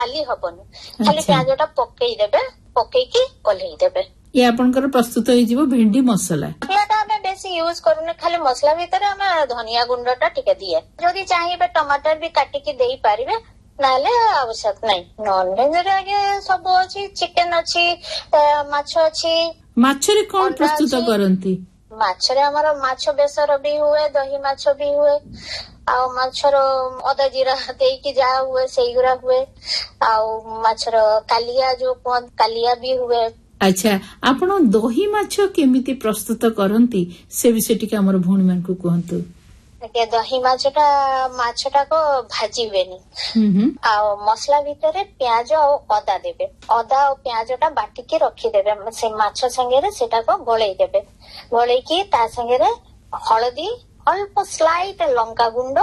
खाली हबनी खाली प्याज टा पकेईदेबे पकेईकी ओल्हेईदेबे ये आपनकर प्रस्तुत हो भेंडी मसला आम बेसी यूज करूने खाली मसला भीतर आम धनिया गुंडा टिके दिए जदि चाहिए टमाटर भी काटिकी दे पारिबे नाले आवश्यक नहीं नॉनवेज रे आगे सब अछि चिकन अछि माछ अछि माछरे कोन प्रस्तुत करंती माछरे हमर माछ बेसर भी हुए दही माछ भी हुए आ माछर अदा जीरा देकी जा हुए सेगुरा हुए आ माछर कालिया जो कालिया भी हुए। अच्छा आपण दही माछ केमिति प्रस्तुत करंती से विषय टिके हमर भौणी मान को कहंतु। दही माछटा को भाजीबेनी आ मसला भितर प्याज और अदा देबे अदा और प्याज टा बाटिके रखिदेबे से माछ संगे सेटा को गोळेई देबे गोळेकी ता संगे हळदी अल्प स्लाइट लंका गुंड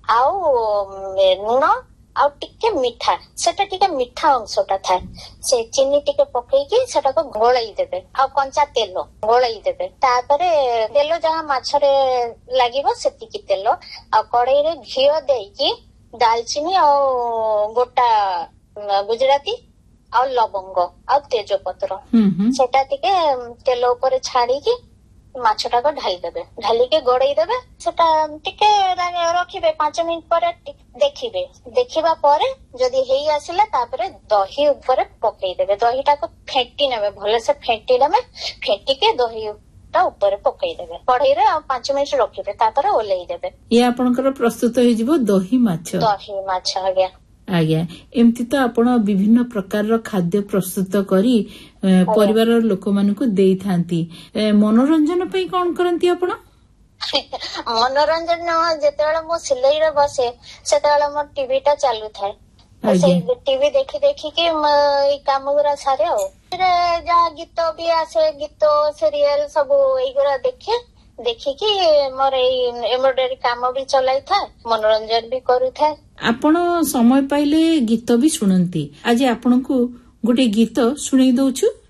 लुण आ टिके मीठा सेटा टिके मीठा अंशटा थाए से चीनी टिके पकेईकी सेटा को गोळेई देबे आ कंचा तेल गोळेई देबे तापरे तेल जहा माछरे लागिबो सेतिकी तेल आ कड़ाई रे घियो देकी दालचीनी आ गोटा गुजराती आ लवंग आ तेजपत्र सेटा टिके तेल ऊपर छाड़ीकी माछटा को ढाली देबे ढाली के गोड़ेई देबे सेटा टिके रखिबे 5 मिनिट पर देखिबे देखिबा परे जदी हेई आसिला तापरे दही ऊपर पकेई देबे दहीटा को फेंटी नेबे भले से फेंटी नेबे फेंटी के दही ता ऊपर पकेई देबे कढ़ाई रे 5 मिनिट रखिबे तापरे ओलेई देबे ये आपनकर प्रस्तुत होई जिवो दही माछ आज्ञा आज्ञा एमती तो आपण विभिन्न प्रकार खाद्य प्रस्तुत करी परिवार लोक मानकु देई थांती मनोरंजन पई कोन करंती आपण मनोरंजन जेतेबेला मो सिलाई रे बसे सेतेबेला मो टीवी टा चालू थाए से टीवी देखी देखी के ई काम गुरा सारे हो जहाँ गीत भी आसे गीत सीरियल सब एगुरा देखे देखिकी मोर एम्ब्रॉयडरी काम भी चलाई थाए मनोरंजन भी करू थाए। आपण समय पाइले गीत भी सुनंती आज आपन को गोटे गीत सुनै दउछु।